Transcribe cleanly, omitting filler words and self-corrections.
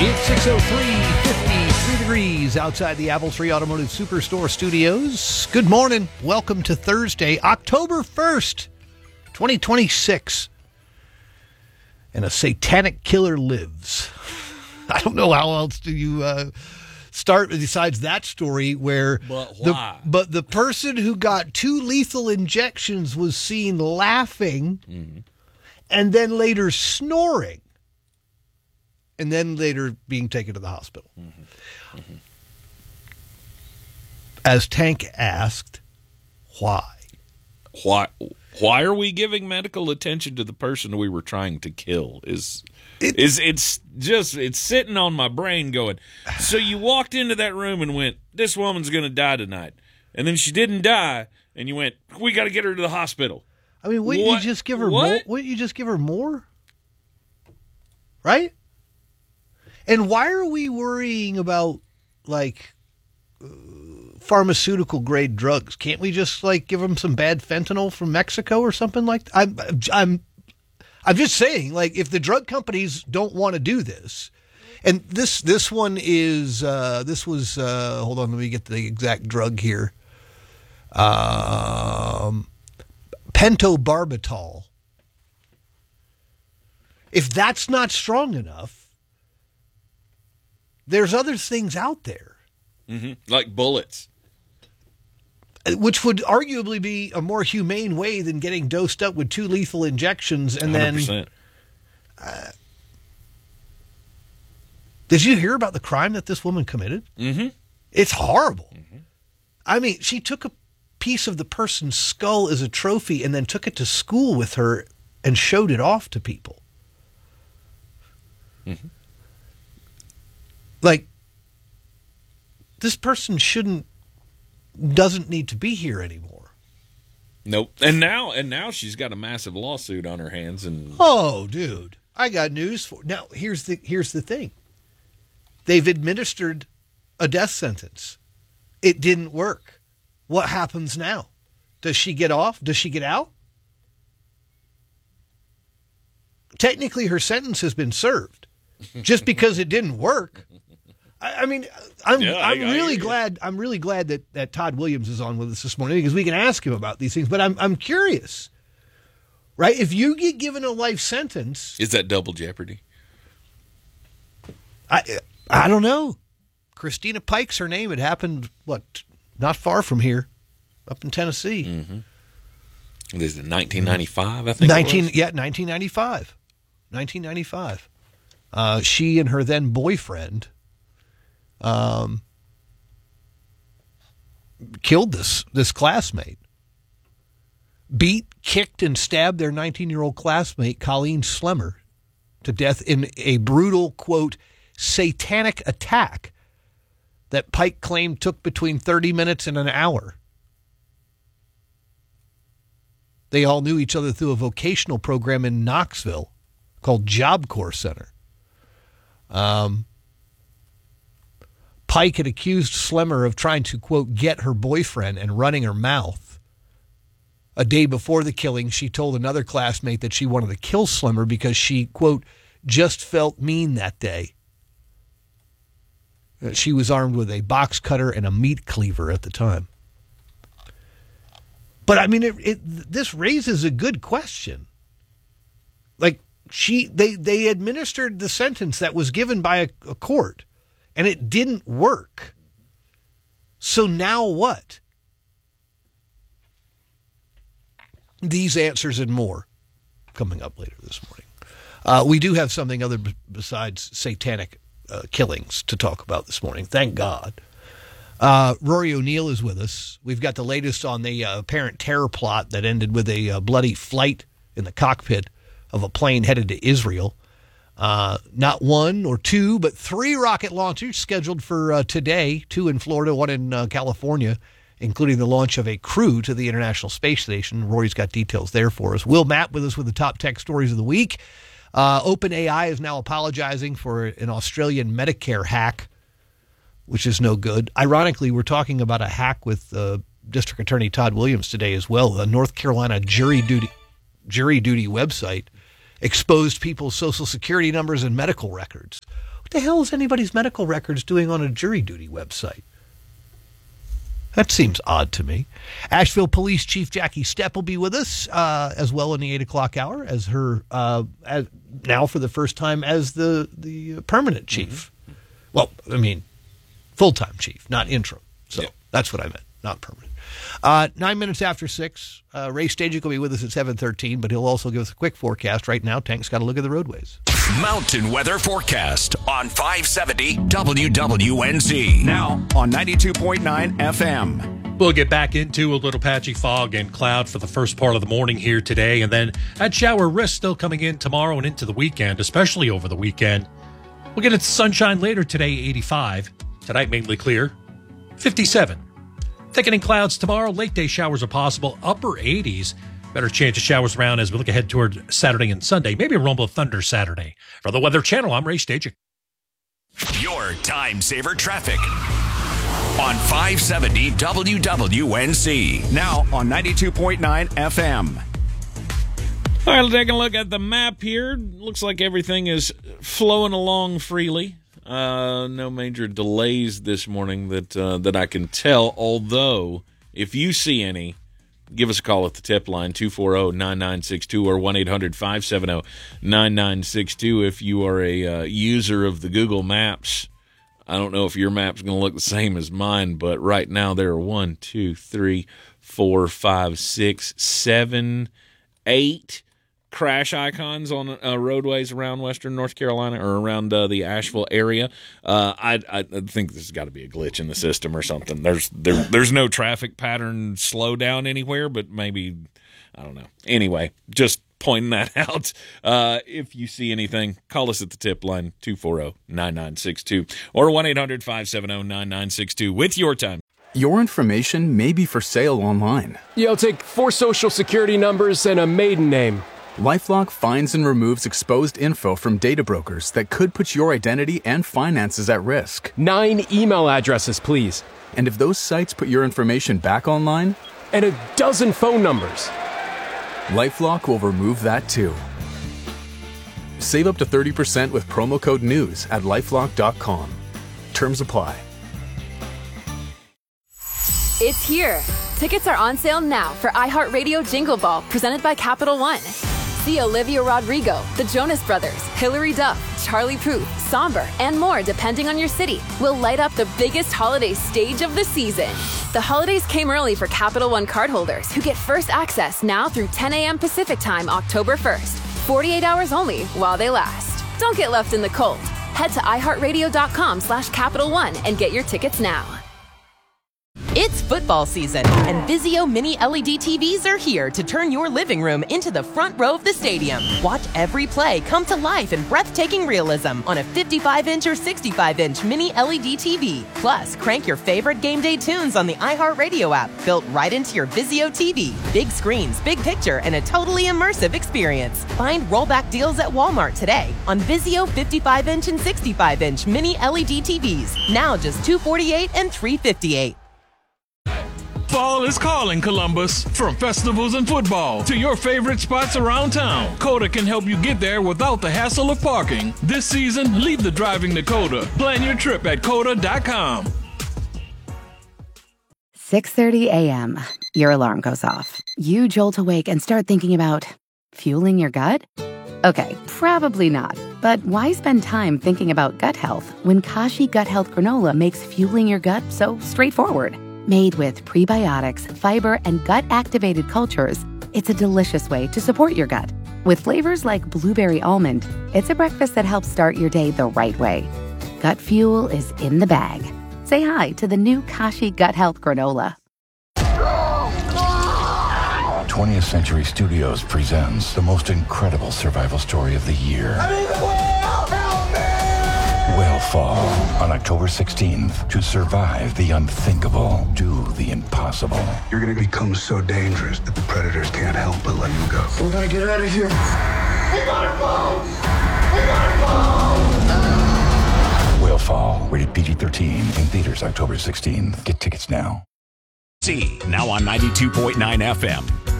It's 6:03, 53 degrees outside the Apple Tree Automotive Superstore studios. Good morning. Welcome to Thursday, October 1st, 2026. And a satanic killer lives. I don't know how else do you start besides that story where the person who got 2 lethal injections was seen laughing and then later snoring. And then later being taken to the hospital. As Tank asked, why? Why are we giving medical attention to the person we were trying to kill? It's sitting on my brain going, so you walked into that room and went, this woman's going to die tonight. And then she didn't die, and you went, we got to get her to the hospital. I mean, wouldn't you just give her more? Wouldn't you just give her more? Right? And why are we worrying about, like, pharmaceutical grade drugs? Can't we just, like, give them some bad fentanyl from Mexico or something like that? I'm just saying, like, if the drug companies don't want to do this, and this one is this was hold on, let me get the exact drug here. Pentobarbital. If that's not strong enough, there's other things out there. Like bullets. Which would arguably be a more humane way than getting dosed up with 2 lethal injections and 100%. Then... did you hear about the crime that this woman committed? It's horrible. I mean, she took a piece of the person's skull as a trophy and then took it to school with her and showed it off to people. Like, this person doesn't need to be here anymore. Nope. And now she's got a massive lawsuit on her hands. And oh, dude, I got news for you. Now. Here's the thing. They've administered a death sentence. It didn't work. What happens now? Does she get off? Does she get out? Technically, her sentence has been served. Just because it didn't work. I mean, I'm really glad that Todd Williams is on with us this morning because we can ask him about these things. But I'm curious, right? If you get given a life sentence, is that double jeopardy? I don't know. Christina Pike's her name. It happened not far from here, up in Tennessee. This is 1995, I think. 1995. 1995. She and her then boyfriend killed this classmate. Beat, kicked, and stabbed their 19-year-old classmate, Colleen Slemmer, to death in a brutal, quote, satanic attack that Pike claimed took between 30 minutes and an hour. They all knew each other through a vocational program in Knoxville called Job Corps Center. Pike had accused Slemmer of trying to, quote, get her boyfriend and running her mouth. A day before the killing, she told another classmate that she wanted to kill Slemmer because she, quote, just felt mean that day. She was armed with a box cutter and a meat cleaver at the time. But, I mean, this raises a good question. Like, they administered the sentence that was given by a court, and it didn't work. So now what? These answers and more coming up later this morning. We do have something other besides satanic killings to talk about this morning. Thank God. Rory O'Neill is with us. We've got the latest on the apparent terror plot that ended with a bloody flight in the cockpit of a plane headed to Israel. Not 1 or 2, but 3 rocket launches scheduled for today, 2 in Florida, 1 in California, including the launch of a crew to the International Space Station. Rory's got details there for us. Will Mapp with us with the top tech stories of the week. OpenAI is now apologizing for an Australian Medicare hack, which is no good. Ironically, we're talking about a hack with District Attorney Todd Williams today as well. The North Carolina jury duty website exposed people's Social Security numbers and medical records. the hell is anybody's medical records doing on a jury duty website? That seems odd to me. Asheville Police Chief Jackie Stepp will be with us as well in the 8 o'clock hour as her, now for the first time as the permanent chief. Mm-hmm. Well, I mean, full-time chief, not interim. So that's what I meant, not permanent. 9 minutes after 6, Ray Stajic will be with us at 7:13, but he'll also give us a quick forecast. Right now, Tank's got to look at the roadways. Mountain Weather Forecast on 570 WWNZ. Now on 92.9 FM. We'll get back into a little patchy fog and cloud for the first part of the morning here today, and then that shower risk still coming in tomorrow and into the weekend, especially over the weekend. We'll get into sunshine later today, 85. Tonight, mainly clear, 57. Thickening clouds tomorrow. Late day showers are possible. Upper 80s. Better chance of showers around as we look ahead toward Saturday and Sunday. Maybe a rumble of thunder Saturday. For the Weather Channel, I'm Ray Stajic. Your time saver traffic on 570 WWNZ. Now on 92.9 FM. All right, let's take a look at the map here. Looks like everything is flowing along freely. No major delays this morning that I can tell, although if you see any, give us a call at the tip line, 240-9962 or 1-800-570-9962 if you are a user of the Google Maps. I don't know if your map's going to look the same as mine, but right now there are 1, 2, 3, 4, 5, 6, 7, 8 crash icons on roadways around western North Carolina or around the Asheville area. I think there's got to be a glitch in the system or something. There's no traffic pattern slowdown anywhere, but maybe, I don't know. Anyway, just pointing that out. If you see anything, call us at the tip line, 240-9962 or 1-800-570-9962 with your time. Your information may be for sale online. Yeah, I'll take 4 social security numbers and a maiden name. LifeLock finds and removes exposed info from data brokers that could put your identity and finances at risk. 9 email addresses, please. And if those sites put your information back online? And a dozen phone numbers. LifeLock will remove that too. Save up to 30% with promo code NEWS at LifeLock.com. Terms apply. It's here. Tickets are on sale now for iHeartRadio Jingle Ball, presented by Capital One. See Olivia Rodrigo, the Jonas Brothers, Hilary Duff, Charlie Puth, Somber, and more depending on your city. Will light up the biggest holiday stage of the season. The holidays came early for Capital One cardholders who get first access now through 10 a.m. Pacific Time, October 1st. 48 hours only while they last. Don't get left in the cold. Head to iHeartRadio.com/Capital One and get your tickets now. It's football season, and Vizio Mini LED TVs are here to turn your living room into the front row of the stadium. Watch every play come to life in breathtaking realism on a 55-inch or 65-inch Mini LED TV. Plus, crank your favorite game day tunes on the iHeartRadio app, built right into your Vizio TV. Big screens, big picture, and a totally immersive experience. Find rollback deals at Walmart today on Vizio 55-inch and 65-inch Mini LED TVs. Now just $248 and $358. Fall is calling, Columbus. From festivals and football to your favorite spots around town, Coda can help you get there without the hassle of parking. This season, leave the driving to Coda. Plan your trip at Coda.com. 6:30 a.m. Your alarm goes off. You jolt awake and start thinking about fueling your gut? Okay, probably not. But why spend time thinking about gut health when Kashi Gut Health Granola makes fueling your gut so straightforward? Made with prebiotics, fiber, and gut-activated cultures, it's a delicious way to support your gut. With flavors like blueberry almond, it's a breakfast that helps start your day the right way. Gut fuel is in the bag. Say hi to the new Kashi Gut Health Granola. 20th Century Studios presents the most incredible survival story of the year. Whale on October 16th. To survive the unthinkable, do the impossible. You're going to become so dangerous that the predators can't help but let you go. We gotta get out of here. We gotta go! Whale Fall, rated PG-13, in theaters October 16th. Get tickets now. See, now on 92.9 FM.